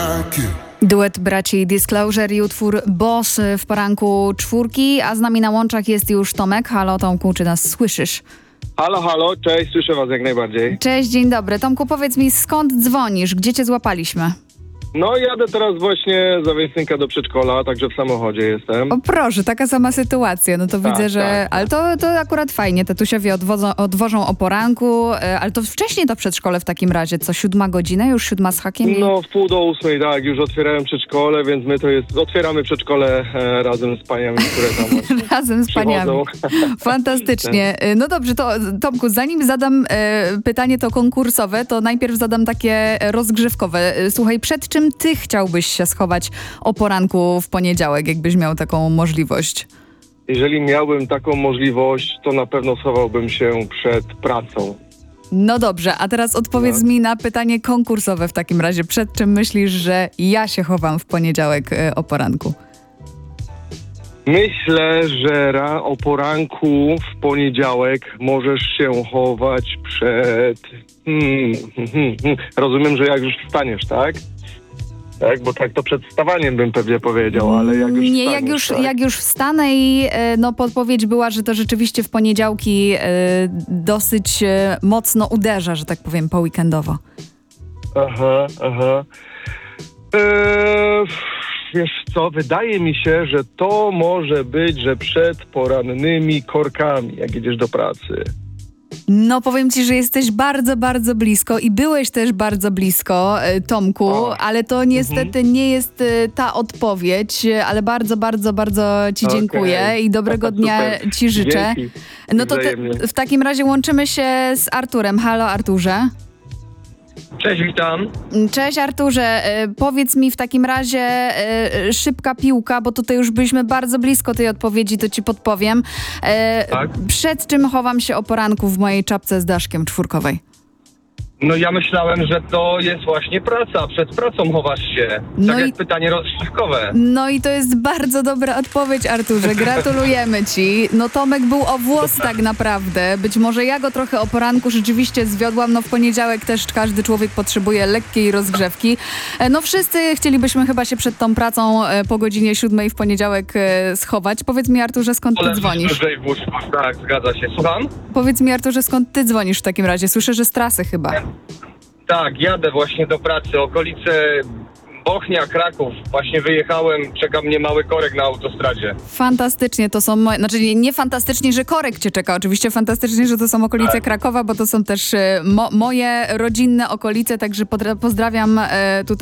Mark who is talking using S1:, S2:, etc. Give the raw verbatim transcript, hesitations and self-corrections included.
S1: Duet braci Disclosure i utwór Boss w poranku czwórki, a z nami na łączach jest już Tomek. Halo Tomku, czy nas słyszysz?
S2: Halo, halo, cześć, słyszę was jak najbardziej.
S1: Cześć, dzień dobry. Tomku, powiedz mi, skąd dzwonisz? Gdzie cię złapaliśmy?
S2: No jadę teraz właśnie za synka do przedszkola, także w samochodzie jestem.
S1: O proszę, taka sama sytuacja. No to
S2: Tak,
S1: widzę, że...
S2: tak.
S1: Ale to, to akurat fajnie, tatusiowie odwodzą, odwożą o poranku, e, ale to wcześniej to przedszkole w takim razie, co siódma godzina? Już siódma z hakiem? I...
S2: No w pół do ósmej, tak, już otwierałem przedszkole, więc my to jest, otwieramy przedszkole e, razem z paniami, które tam właśnie
S1: Razem z paniami. Fantastycznie. E, No dobrze, to Tomku, zanim zadam e, pytanie to konkursowe, to najpierw zadam takie rozgrzewkowe. E, Słuchaj, przed czym ty chciałbyś się schować o poranku w poniedziałek, jakbyś miał taką możliwość?
S2: Jeżeli miałbym taką możliwość, to na pewno schowałbym się przed pracą.
S1: No dobrze, a teraz odpowiedz
S2: No.
S1: mi na pytanie konkursowe w takim razie. Przed czym myślisz, że ja się chowam w poniedziałek e, o poranku?
S2: Myślę, że ra, o poranku w poniedziałek możesz się chować przed... Hmm, hmm, hmm, hmm. Rozumiem, że jak już wstaniesz, tak? Tak, bo tak to przed wstawaniem bym pewnie powiedział, ale jak już
S1: Nie,
S2: wstaniesz,
S1: jak już,
S2: tak?
S1: jak już wstanę i e, no, podpowiedź była, że to rzeczywiście w poniedziałki e, dosyć e, mocno uderza, że tak powiem, po weekendowo.
S2: Aha, aha. Eee, wiesz co, wydaje mi się, że to może być, że przed porannymi korkami, jak idziesz do pracy.
S1: No powiem ci, że jesteś bardzo, bardzo blisko i byłeś też bardzo blisko, e, Tomku,
S2: O.
S1: ale to niestety nie jest e, ta odpowiedź, e, ale bardzo, bardzo, bardzo ci
S2: Okej.
S1: dziękuję i dobrego dnia
S2: Super.
S1: ci życzę.
S2: Dzięki.
S1: No to te,
S2: Wzajemnie.
S1: w takim razie łączymy się z Arturem. Halo Arturze.
S3: Cześć, witam.
S1: Cześć Arturze, e, powiedz mi w takim razie e, szybka piłka, bo tutaj już byliśmy bardzo blisko tej odpowiedzi, to ci podpowiem. E,
S3: Tak.
S1: Przed czym chowam się o poranku w mojej czapce z daszkiem czwórkowej?
S3: No ja myślałem, że to jest właśnie praca. Przed pracą chowasz się.
S1: No
S3: tak
S1: i-
S3: jak pytanie rozgrzewkowe.
S1: No i to jest bardzo dobra odpowiedź, Arturze. Gratulujemy ci. No Tomek był o włos tak naprawdę. Być może ja go trochę o poranku rzeczywiście zwiodłam. No w poniedziałek też każdy człowiek potrzebuje lekkiej rozgrzewki. E, No wszyscy chcielibyśmy chyba się przed tą pracą e, po godzinie siódmej w poniedziałek e, schować. Powiedz mi, Arturze, skąd ty
S3: Poleżysz
S1: dzwonisz?
S3: wyżej w łóżku. Tak, zgadza się. Słucham?
S1: Powiedz mi, Arturze, skąd ty dzwonisz w takim razie? Słyszę, że z trasy chyba.
S3: Tak, jadę właśnie do pracy. Okolice Bochnia, Kraków. Właśnie wyjechałem. Czeka mnie mały korek na autostradzie.
S1: Fantastycznie to są moje, znaczy nie, nie fantastycznie, że korek cię czeka, oczywiście fantastycznie, że to są okolice
S3: Tak.
S1: Krakowa, bo to są też e, mo, moje rodzinne okolice, także podra- pozdrawiam e, tutaj